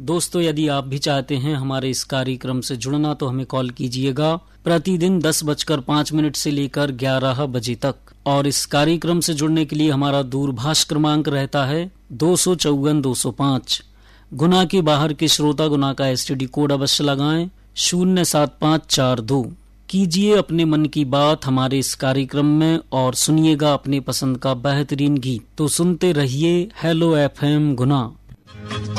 दोस्तों, यदि आप भी चाहते हैं हमारे इस कार्यक्रम से जुड़ना तो हमें कॉल कीजिएगा प्रतिदिन 10:05 से लेकर 11 बजे तक। और इस कार्यक्रम से जुड़ने के लिए हमारा दूरभाष क्रमांक रहता है 254-205। गुना के बाहर के श्रोता गुना का STD कोड अवश्य लगाएं 07542। कीजिए अपने मन की बात हमारे इस कार्यक्रम में और सुनिएगा अपने पसंद का बेहतरीन गीत। तो सुनते रहिए हेलो FM गुना।